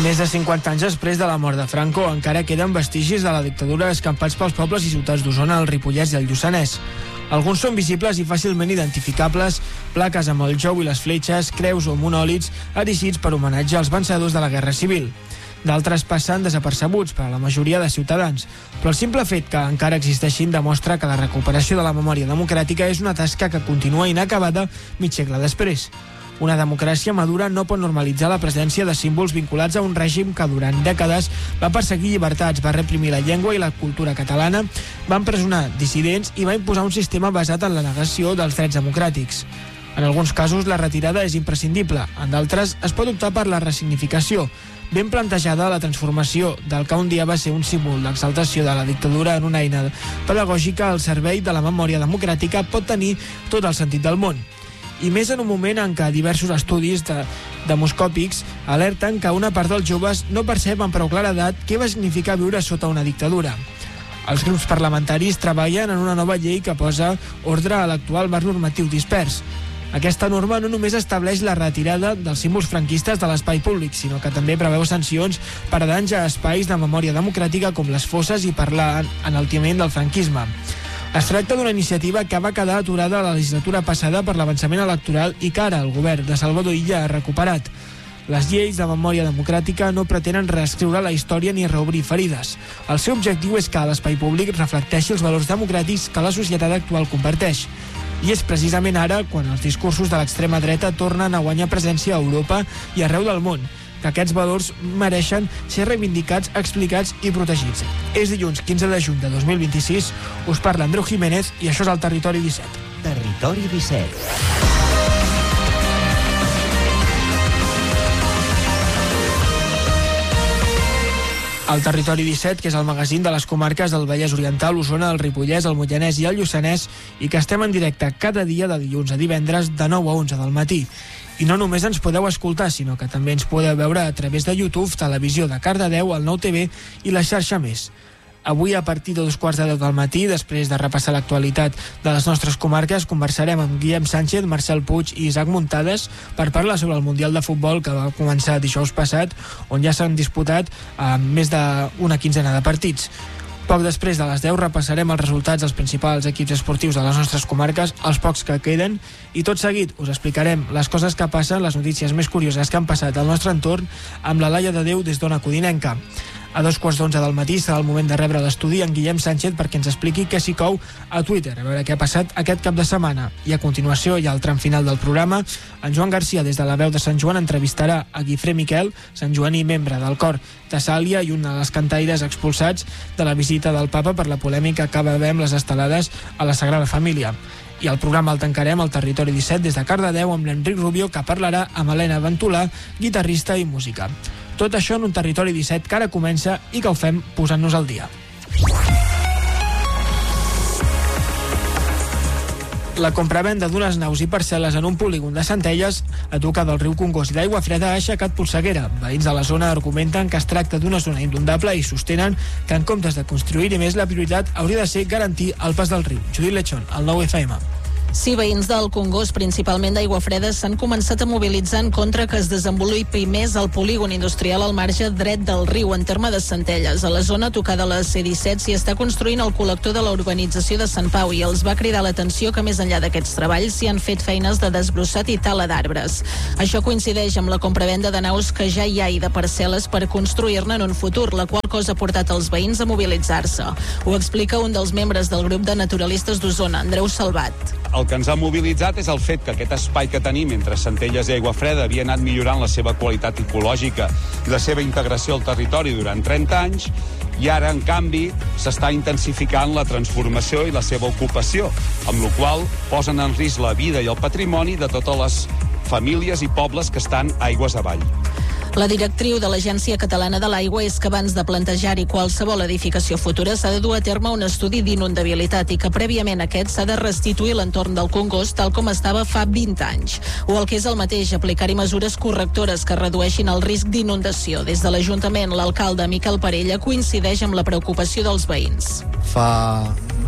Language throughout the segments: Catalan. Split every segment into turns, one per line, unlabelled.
Més de 50 anys després de la mort de Franco, encara queden vestigis de la dictadura escampats pels pobles i ciutats d'Osona, el Ripollès i el Lluçanès. Alguns són visibles i fàcilment identificables, plaques amb el jou i les fletxes, creus o monòlits erigits per homenatge als vencedors de la Guerra Civil. D'altres passen desapercebuts per a la majoria de ciutadans, però el simple fet que encara existeixin demostra que la recuperació de la memòria democràtica és una tasca que continua inacabada mig segle després. Una democràcia madura no pot normalitzar la presència de símbols vinculats a un règim que durant dècades va perseguir llibertats, va reprimir la llengua i la cultura catalana, va empresonar dissidents i va imposar un sistema basat en la negació dels drets democràtics. En alguns casos la retirada és imprescindible, en d'altres es pot optar per la ressignificació. Ben plantejada la transformació del que un dia va ser un símbol d'exaltació de la dictadura en una eina pedagògica al servei de la memòria democràtica pot tenir tot el sentit del món. I més en un moment en què diversos estudis demoscòpics alerten que una part dels joves no percep amb prou claredat què va significar viure sota una dictadura. Els grups parlamentaris treballen en una nova llei que posa ordre a l'actual marc normatiu dispers. Aquesta norma no només estableix la retirada dels símbols franquistes de l'espai públic, sinó que també preveu sancions per a danys a espais de memòria democràtica com les fosses i per l'enaltiment del franquisme. Es tracta d'una iniciativa que va quedar aturada a la legislatura passada per l'avançament electoral i que ara el govern de Salvador Illa ha recuperat. Les lleis de memòria democràtica no pretenen reescriure la història ni reobrir ferides. El seu objectiu és que l'espai públic reflecteixi els valors democràtics que la societat actual comparteix. I és precisament ara quan els discursos de l'extrema dreta tornen a guanyar presència a Europa i arreu del món, que aquests valors mereixen ser reivindicats, explicats i protegits. És dilluns 15 de juny de 2026, us parla Andreu Jiménez i això és el Territori 17.
Territori 17.
El Territori 17, que és el magazín de les comarques del Vallès Oriental, Osona, el Ripollès, el Moianès i el Lluçanès, i que estem en directe cada dia de dilluns a divendres de 9 a 11 del matí. I no només ens podeu escoltar, sinó que també ens podeu veure a través de YouTube, Televisió de Cardedeu, el Nou TV i la xarxa Més. Avui, a partir de 2:15 del matí, després de repassar l'actualitat de les nostres comarques, conversarem amb Guillem Sánchez, Marcel Puig i Isaac Muntades per parlar sobre el Mundial de Futbol que va començar dijous passat, on ja s'han disputat més d'una quinzena de partits. Poc després de les 10 repassarem els resultats dels principals equips esportius de les nostres comarques, els pocs que queden, i tot seguit us explicarem les coses que passen, les notícies més curioses que han passat al nostre entorn, amb la Laia de Déu des d'Ona Codinenca. A 2:15 del matí serà el moment de rebre l'estudi en Guillem Sánchez perquè ens expliqui què s'hi cou a Twitter, a veure què ha passat aquest cap de setmana. I a continuació, ja al tram final del programa, en Joan Garcia, des de la Veu de Sant Joan, entrevistarà a Guifré Miquel, santjoaní membre del cor Tessàlia i un dels cantaires expulsats de la visita del papa per la polèmica que va haver amb les estelades a la Sagrada Família. I el programa el tancarem al Territori 17 des de Cardedeu amb l'Enric Rubio, que parlarà amb Helena Ventolà, guitarrista i música. Tot això en un Territori 17 que ara comença i que ho fem posant-nos al dia. La compravenda d'unes naus i parcel·les en un polígon de Centelles, a tocar del riu Congost i d'Aigua Freda, ha aixecat polseguera. Veïns de la zona argumenten que es tracta d'una zona inundable i sostenen que en comptes de construir-hi més, la prioritat hauria de ser garantir el pas del riu. Judit Lechón, al 9FM.
Sí, veïns del Congost, principalment d'Aigua Freda, s'han començat a mobilitzar en contra que es desenvolupi més el polígon industrial al marge dret del riu, en terme de Centelles. A la zona tocada a la C-17 s'hi està construint el col·lector de la urbanització de Sant Pau i els va cridar l'atenció que més enllà d'aquests treballs s'hi han fet feines de desbrossat i tala d'arbres. Això coincideix amb la compravenda de naus que ja hi ha i de parcel·les per construir-ne en un futur, la qual cosa ha portat els veïns a mobilitzar-se. Ho explica un dels membres del grup de naturalistes d'Osona, Andreu Salvat.
El que ens ha mobilitzat és el fet que aquest espai que tenim entre Centelles i Aigua Freda havia anat millorant la seva qualitat ecològica i la seva integració al territori durant 30 anys i ara, en canvi, s'està intensificant la transformació i la seva ocupació, amb la qual posen en risc la vida i el patrimoni de totes les famílies i pobles que estan aigües avall.
La directriu de l'Agència Catalana de l'Aigua és que abans de plantejar-hi qualsevol edificació futura s'ha de dur a terme un estudi d'inundabilitat i que prèviament aquest s'ha de restituir l'entorn del Congost tal com estava fa 20 anys. O el que és el mateix, aplicar-hi mesures correctores que redueixin el risc d'inundació. Des de l'Ajuntament, l'alcalde Miquel Parella coincideix amb la preocupació dels veïns.
Fa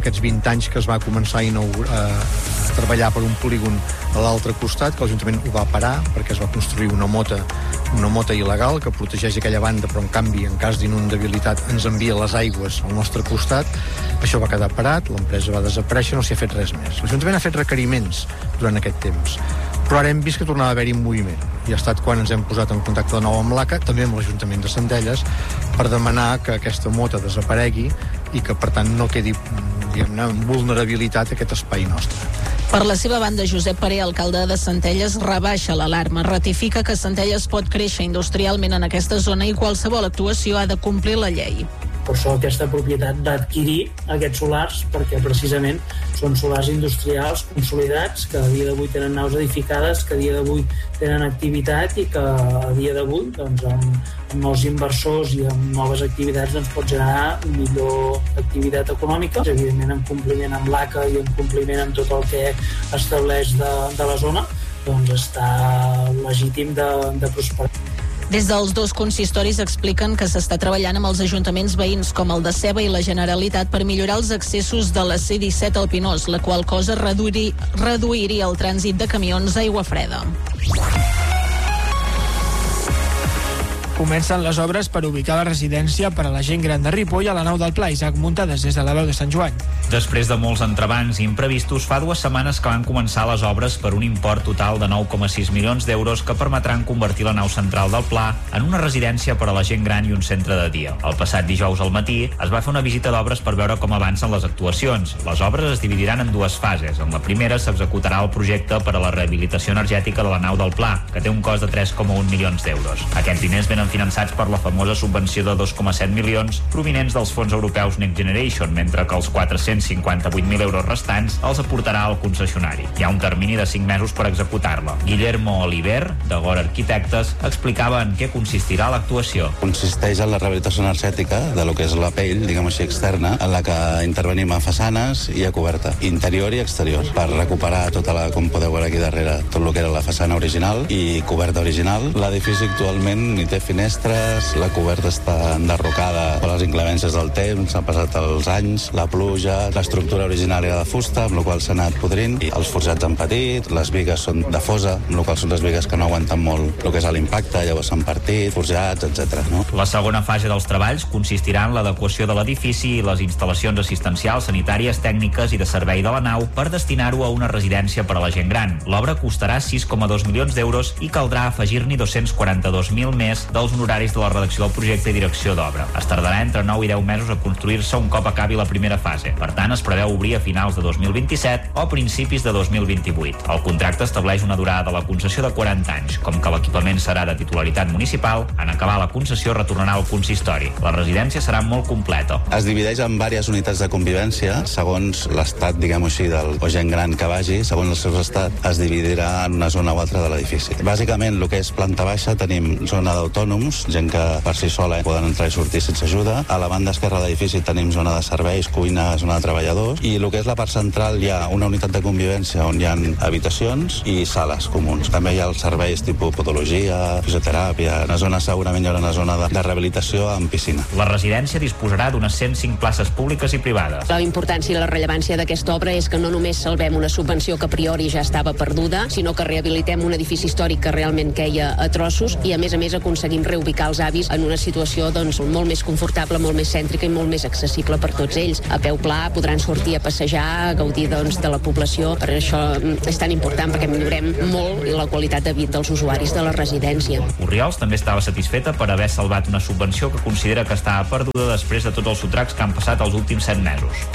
aquests 20 anys que es va començar a treballar per un polígon a l'altre costat, que l'Ajuntament ho va parar perquè es va construir una mota il·legal que protegeix aquella banda, però en canvi, en cas d'inundabilitat, ens envia les aigües al nostre costat. Això va quedar parat, l'empresa va desaparèixer, no s'hi ha fet res més. L'Ajuntament ha fet requeriments durant aquest temps, però ara hem vist que tornava a haver-hi moviment, i ha estat quan ens hem posat en contacte de nou amb l'ACA, també amb l'Ajuntament de Centelles, per demanar que aquesta mota desaparegui i que, per tant, no quedi, diguem-ne, en vulnerabilitat aquest espai nostre.
Per la seva banda, Josep Paré, alcalde de Centelles, rebaixa l'alarma. Ratifica que Centelles pot créixer industrialment en aquesta zona i qualsevol actuació ha de complir la llei.
Per això aquesta propietat va adquirir aquests solars, perquè precisament són solars industrials consolidats, que a dia d'avui tenen naus edificades, que a dia d'avui tenen activitat i que a dia d'avui, doncs, amb nous inversors i amb noves activitats, doncs, pot generar millor activitat econòmica, evidentment en compliment amb l'ACA i en compliment amb tot el que estableix de la zona, doncs està legítim de prosperar.
Des dels dos consistoris expliquen que s'està treballant amb els ajuntaments veïns com el de Ceba i la Generalitat per millorar els accessos de la C-17 al Pinós, la qual cosa reduiria el trànsit de camions a Aiguafreda.
Comencen les obres per ubicar la residència per a la gent gran de Ripoll a la Nau del Pla. Isaac Muntades, des de la veu de Sant Joan.
Després de molts entrebancs i imprevistos, fa 2 setmanes que van començar les obres per un import total de 9,6 milions d'euros que permetran convertir la nau central del Pla en una residència per a la gent gran i un centre de dia. El passat dijous al matí es va fer una visita d'obres per veure com avancen les actuacions. Les obres es dividiran en 2 fases. En la primera s'executarà el projecte per a la rehabilitació energètica de la nau del Pla, que té un cost de 3,1 milions d'euros. Aquests diners venen finançats per la famosa subvenció de 2,7 milions provinents dels fons europeus Next Generation, mentre que els 458.000 euros restants els aportarà el concessionari. Hi ha un termini de 5 mesos per executar-la. Guillermo Oliver, de Gora Arquitectes, explicava en què consistirà l'actuació.
Consisteix en la rehabilitació energètica de lo que és la pell, diguem així, externa, en la que intervenim a façanes i a coberta, interior i exterior, per recuperar tota la, com podeu veure aquí darrere, tot el que era la façana original i coberta original. L'edifici actualment ni té finestres, la coberta està enderrocada per les inclemències del temps, han passat els anys, la pluja, l'estructura original era de fusta, amb la qual s'ha anat podrint, i els forjats han patit, les bigues són de fosa, amb la qual són les bigues que no aguanten molt el que és l'impacte, llavors s'han partit, forjats, etc. No?
La segona fase dels treballs consistirà en l'adequació de l'edifici i les instal·lacions assistencials, sanitàries, tècniques i de servei de la nau per destinar-ho a una residència per a la gent gran. L'obra costarà 6,2 milions d'euros i caldrà afegir-n'hi 242.000 més dels honoraris de la redacció del projecte i direcció d'obra. Es tardarà entre 9 i 10 mesos a construir-se un cop acabi la primera fase. Per tant, es preveu obrir a finals de 2027 o principis de 2028. El contracte estableix una durada de la concessió de 40 anys. Com que l'equipament serà de titularitat municipal, en acabar la concessió retornarà al consistori. La residència serà molt completa.
Es divideix en diverses unitats de convivència, segons l'estat, diguem-ho així, o gent gran que vagi, segons el seu estat, es dividirà en una zona o altra de l'edifici. Bàsicament, el que és planta baixa, tenim zona d'autònoms, gent que per si sola poden entrar i sortir sense ajuda. A la banda esquerra de l'edifici tenim zona de serveis, cuina, zona de treballadors, i el que és la part central hi ha una unitat de convivència on hi ha habitacions i sales comuns. També hi ha els serveis tipus podologia, fisioteràpia, una zona segurament hi haurà una zona de rehabilitació amb piscina.
La residència disposarà d'unes 105 places públiques i privades.
La importància i la rellevància d'aquesta obra és que no només salvem una subvenció que a priori ja estava perduda, sinó que rehabilitem un edifici històric que realment queia a trossos i a més aconseguim reubicar els avis en una situació molt més confortable, molt més cèntrica i molt més accessible per tots ells. A peu pla podran sortir a passejar, a gaudir de la població. Per això és tan important, perquè millorem molt la qualitat de vida dels usuaris de la residència.
Orriols també estava satisfeta per haver salvat una subvenció que considera que estava perduda després de tots els sotracs que han passat els últims 7 mesos.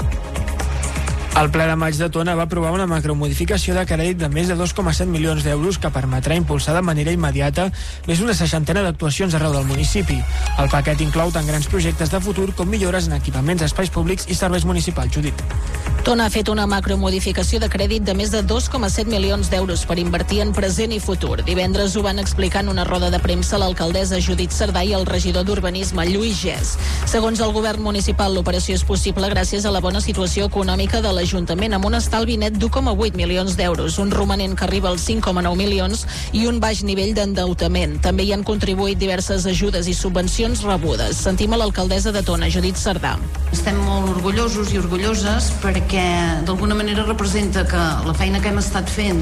El ple de maig de Tona va aprovar una macromodificació de crèdit de més de 2,7 milions d'euros que permetrà impulsar de manera immediata més d'una 60 d'actuacions arreu del municipi. El paquet inclou tant grans projectes de futur com millores en equipaments, espais públics i serveis municipals. Judit.
Tona ha fet una macromodificació de crèdit de més de 2,7 milions d'euros per invertir en present i futur. Divendres ho van explicar en una roda de premsa l'alcaldessa Judit Cerdà i el regidor d'Urbanisme, Lluís Gès. Segons el govern municipal, l'operació és possible gràcies a la bona situació econòmica de l'Ajuntament, amb un estalvi net d'1,8 milions d'euros, un romanent que arriba als 5,9 milions i un baix nivell d'endeutament. També hi han contribuït diverses ajudes i subvencions rebudes. Sentim a l'alcaldessa de Tona, Judit Cerdà.
Estem molt orgullosos i orgulloses perquè d'alguna manera representa que la feina que hem estat fent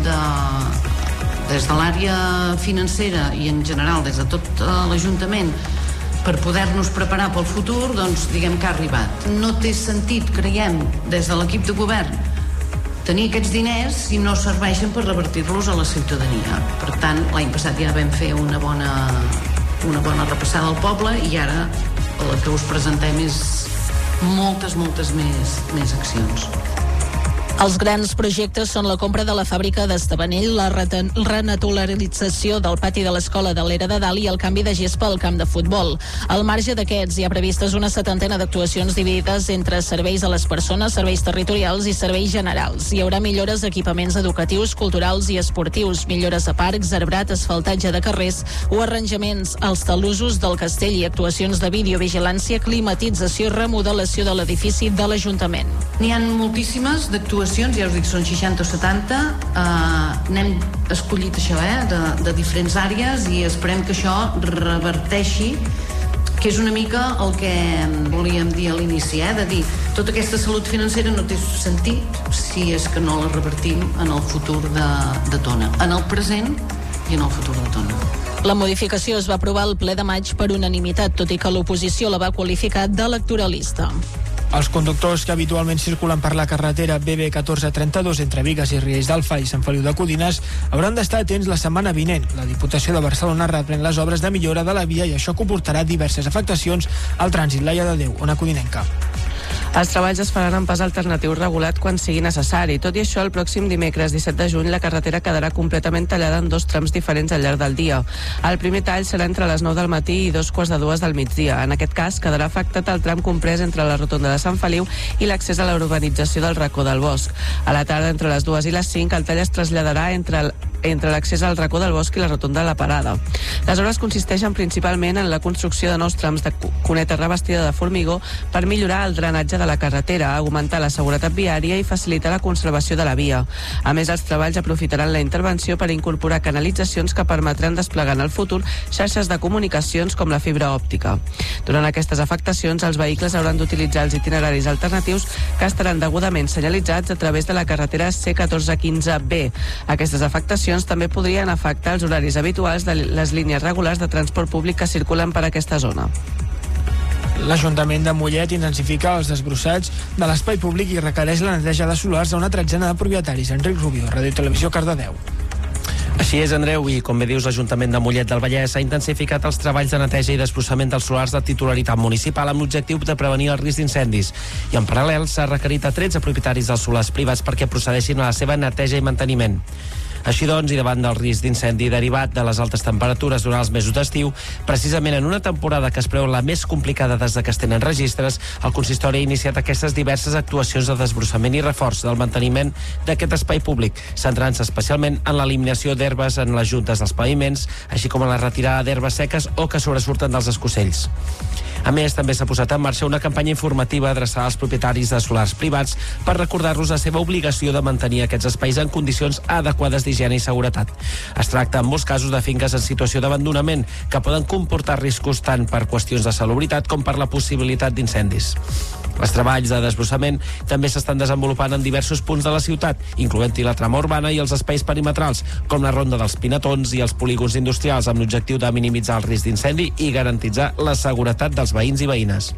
des de l'àrea financera i en general des de tot l'Ajuntament per poder-nos preparar pel futur, doncs diguem que ha arribat. No té sentit, creiem, des de l'equip de govern tenir aquests diners si no serveixen per revertir-los a la ciutadania. Per tant, l'any passat ja vam fer una bona repassada al poble i ara el que us presentem és moltes més accions.
Els grans projectes són la compra de la fàbrica d'Estabanell, la renaturalització del pati de l'escola de l'Era de Dalt i el canvi de gespa al camp de futbol. Al marge d'aquests hi ha previstes una 70 d'actuacions dividides entre serveis a les persones, serveis territorials i serveis generals. Hi haurà millores a equipaments educatius, culturals i esportius, millores a parcs, arbrat, asfaltatge de carrers o arranjaments als talussos del castell i actuacions de videovigilància, climatització i remodelació de l'edifici de l'Ajuntament.
N'hi ha moltíssimes d'actuacions, ja us dic, són 60 o 70. N'hem escollit això, de diferents àrees i esperem que això reverteixi, que és una mica el que volíem dir a l'inici, de dir, tota aquesta salut financera no té sentit si és que no la revertim en el futur de Tona, en el present i en el futur de Tona.
La modificació es va aprovar al ple de maig per unanimitat, tot i que l'oposició la va qualificar d'electoralista.
Els conductors que habitualment circulen per la carretera BB1432 entre Bigues i Riells d'Alfa i Sant Feliu de Codines hauran d'estar atents la setmana vinent. La Diputació de Barcelona reprèn les obres de millora de la via i això comportarà diverses afectacions al trànsit. Laia de Déu, Ona Codinenca.
Els treballs es faran en pas alternatiu regulat quan sigui necessari. Tot i això, el pròxim dimecres 17 de juny la carretera quedarà completament tallada en 2 trams diferents al llarg del dia. El primer tall serà entre les 9 del matí i 2:45 del migdia. En aquest cas, quedarà afectat el tram comprès entre la rotonda de Sant Feliu i l'accés a la urbanització del Racó del Bosc. A la tarda, entre les 2 i les 5, el tall es traslladarà entre l'accés al Racó del Bosc i la rotonda de la Parada. Les obres consisteixen principalment en la construcció de nous trams de cuneta revestida de formigó per millorar el drenatge de la carretera, augmentar la seguretat viària i facilitar la conservació de la via. A més, els treballs aprofitaran la intervenció per incorporar canalitzacions que permetran desplegar en el futur xarxes de comunicacions com la fibra òptica. Durant aquestes afectacions, els vehicles hauran d'utilitzar els itineraris alternatius que estaran degudament senyalitzats a través de la carretera C1415B. Aquestes afectacions també podrien afectar els horaris habituals de les línies regulars de transport públic que circulen per aquesta zona.
L'Ajuntament de Mollet intensifica els desbrossats de l'espai públic i requereix la neteja de solars a una tretzena de propietaris. Enric Rubio, Ràdio Televisió, Cardedeu.
Així és, Andreu, i com bé dius, l'Ajuntament de Mollet del Vallès ha intensificat els treballs de neteja i desbrossament dels solars de titularitat municipal amb l'objectiu de prevenir el risc d'incendis. I en paral·lel s'ha requerit a 13 propietaris dels solars privats perquè procedeixin a la seva neteja i manteniment. Així doncs, i davant del risc d'incendi derivat de les altes temperatures durant els mesos d'estiu, precisament en una temporada que es preveu la més complicada des de que es tenen registres, el consistori ha iniciat aquestes diverses actuacions de desbrossament i reforç del manteniment d'aquest espai públic, centrant-se especialment en l'eliminació d'herbes en les juntes dels paviments, així com en la retirada d'herbes seques o que sobresurten dels escocells. A més, també s'ha posat en marxa una campanya informativa adreçada als propietaris de solars privats per recordar-los la seva obligació de mantenir aquests espais en condicions adequades d'higiene i seguretat. Es tracta en molts casos de finques en situació d'abandonament que poden comportar riscos tant per qüestions de salubritat com per la possibilitat d'incendis. Els treballs de desbrossament també s'estan desenvolupant en diversos punts de la ciutat, incloent-hi la trama urbana i els espais perimetrals, com la ronda dels Pinatons i els polígons industrials, amb l'objectiu de minimitzar el risc d'incendi i garantitzar la seguretat dels veïns i veïnes.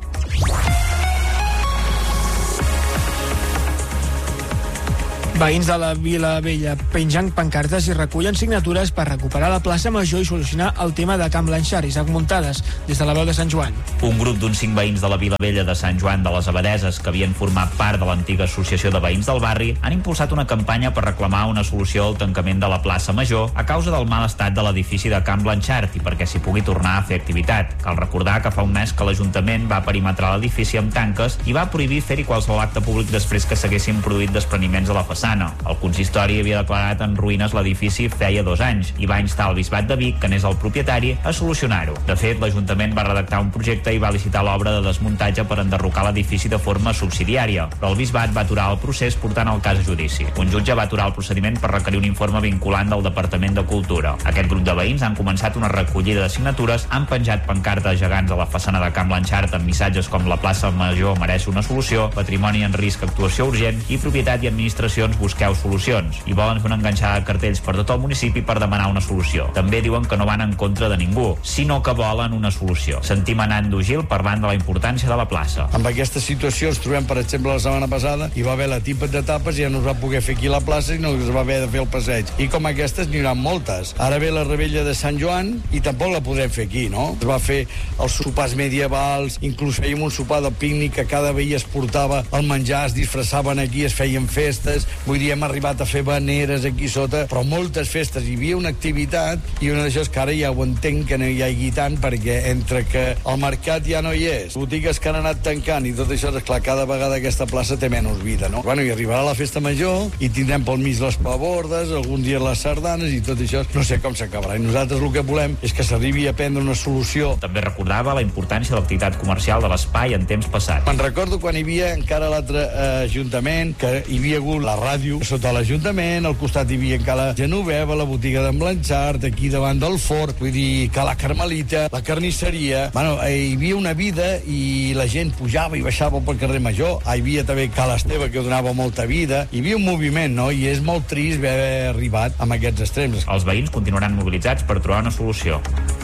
Veïns de la Vila Vella penjant pancartes i recullen signatures per recuperar la plaça Major i solucionar el tema de Can Blanchard. Isaac Muntades, des de la veu de Sant Joan.
Un grup d'uns 5 veïns de la Vila Vella de Sant Joan de les Abadeses, que havien format part de l'antiga associació de veïns del barri, han impulsat una campanya per reclamar una solució al tancament de la plaça Major a causa del mal estat de l'edifici de Can Blanchard i perquè s'hi pugui tornar a fer activitat. Cal recordar que fa un mes que l'Ajuntament va perimetrar l'edifici amb tanques i va prohibir fer-hi qualsevol acte públic després que s'haguessin produït despreniments a la façana. El consistori havia declarat en ruïnes l'edifici feia 2 anys i va instar el Bisbat de Vic, que n'és el propietari, a solucionar-ho. De fet, l'Ajuntament va redactar un projecte i va licitar l'obra de desmuntatge per enderrocar l'edifici de forma subsidiària, però el Bisbat va aturar el procés portant el cas a judici. Un jutge va aturar el procediment per requerir un informe vinculant del Departament de Cultura. Aquest grup de veïns han començat una recollida de signatures, han penjat pancartes gegants a la façana de Can Blanchard amb missatges com la plaça Major mereix una solució, patrimoni en risc, actuació urgent i propietat i administracions busqueu solucions. I volen fer una enganxada de cartells per tot el municipi per demanar una solució. També diuen que no van en contra de ningú, sinó que volen una solució. Sentim a Nando Gil parlant de la importància de la plaça.
Amb aquesta situació ens trobem, per exemple, la setmana passada, hi va haver la tipa d'etapes i ja no es va poder fer aquí la plaça i no es va haver de fer el passeig. I com aquestes n'hi haurà moltes. Ara ve la rebella de Sant Joan i tampoc la podem fer aquí, no? Es va fer els sopars medievals, inclús fèiem un sopar de pícnic que cada veí es portava el menjar, es disfressaven aquí, es feien festes. Vull dir, hem arribat a fer baneres aquí sota, però moltes festes. Hi havia una activitat i una d'això és que ara ja ho entenc que no hi hagi tant, perquè entre que el mercat ja no hi és, botigues que han anat tancant i tot això, esclar, cada vegada aquesta plaça té menys vida, no? Bueno, i arribarà la festa major i tindrem pel mig les pabordes, algun dia les sardanes i tot això, no sé com s'acabarà. I nosaltres el que volem és que s'arribi a prendre una solució.
També recordava la importància de l'activitat comercial de l'espai en temps passats.
Me'n recordo quan hi havia encara l'altre ajuntament, que hi havia hagut la ràdio sota l'Ajuntament, al costat hi havia encara la Genoveva, la botiga d'en Blanchard, aquí davant del fort, vull dir que la Carmelita, la carnisseria, bueno, hi havia una vida i la gent pujava i baixava pel carrer Major, hi havia també Cal Esteve que donava molta vida, hi havia un moviment, no? I és molt trist haver arribat amb aquests extrems.
Els veïns continuaran mobilitzats per trobar una solució.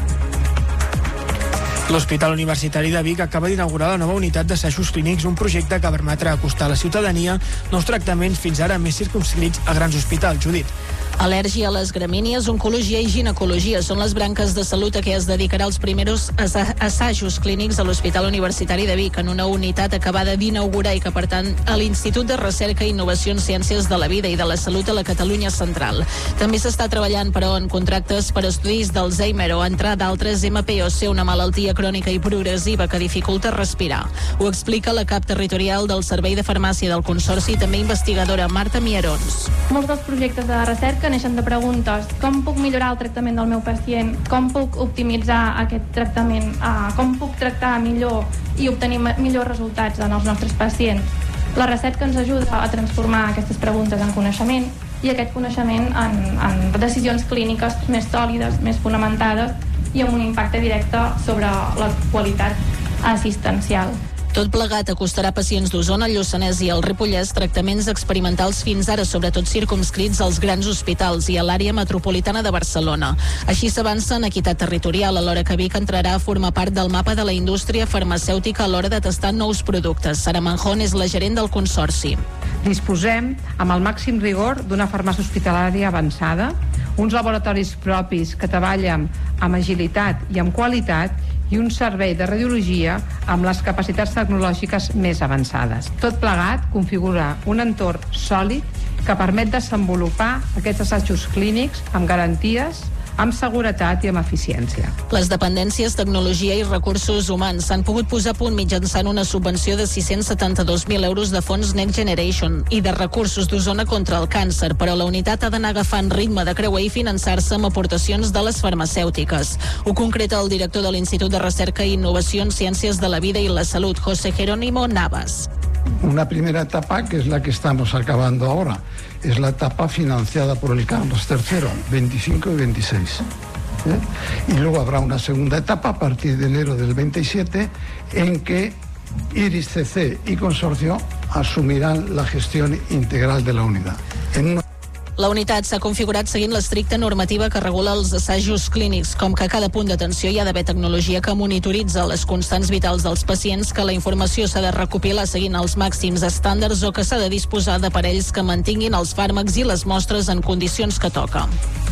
L'Hospital Universitari de Vic acaba d'inaugurar la nova unitat d'assajos clínics, un projecte que permetrà acostar a la ciutadania nous tractaments fins ara més circumscrits a grans hospitals. Judit.
Al·lèrgia a les gramínies, oncologia i ginecologia són les branques de salut a què es dedicarà els primers assajos clínics a l'Hospital Universitari de Vic, en una unitat acabada d'inaugurar i que, per tant, a l'Institut de Recerca i Innovació en Ciències de la Vida i de la Salut a la Catalunya Central. També s'està treballant, però, en contractes per estudis d'Alzheimer o, entre d'altres, MPOC, una malaltia crònica i progressiva que dificulta respirar. Ho explica la cap territorial del Servei de Farmàcia del Consorci i també investigadora Marta Mierons.
Molts dels projectes de recerca neixen de preguntes: com puc millorar el tractament del meu pacient? Com puc optimitzar aquest tractament? Com puc tractar millor i obtenir millors resultats en els nostres pacients? La recerca ens ajuda a transformar aquestes preguntes en coneixement i aquest coneixement en decisions clíniques més sòlides, més fonamentades i amb un impacte directe sobre la qualitat assistencial.
Tot plegat acostarà pacients d'Osona, el Lluçanès i el Ripollès tractaments experimentals fins ara, sobretot circumscrits als grans hospitals i a l'àrea metropolitana de Barcelona. Així s'avança en equitat territorial, alhora que Vic entrarà a formar part del mapa de la indústria farmacèutica a l'hora de tastar nous productes. Sara Manjón és la gerent del Consorci.
Disposem, amb el màxim rigor, d'una farmàcia hospitalària avançada, uns laboratoris propis que treballen amb agilitat i amb qualitat i un servei de radiologia amb les capacitats tecnològiques més avançades. Tot plegat configura un entorn sòlid que permet desenvolupar aquests assajos clínics amb garanties, amb seguretat i amb eficiència.
Les dependències, tecnologia i recursos humans s'han pogut posar a punt mitjançant una subvenció de 672.000 euros de fons Next Generation i de recursos d'Osona contra el càncer, però la unitat ha d'anar agafant ritme de creuer i finançar-se amb aportacions de les farmacèutiques. Ho concreta el director de l'Institut de Recerca i Innovació en Ciències de la Vida i la Salut, José Jerónimo Navas.
Una primera etapa, que es la que estamos acabando ahora, es la etapa financiada por el Carlos III, 25 y 26. Y luego habrá una segunda etapa a partir de enero del 27 en que Iris CC y Consorcio asumirán la gestión integral de la unidad.
La unitat s'ha configurat seguint l'estricta normativa que regula els assajos clínics, com que a cada punt d'atenció hi ha d'haver tecnologia que monitoritza les constants vitals dels pacients, que la informació s'ha de recopilar seguint els màxims estàndards o que s'ha de disposar d'aparells que mantinguin els fàrmacs i les mostres en condicions que toca.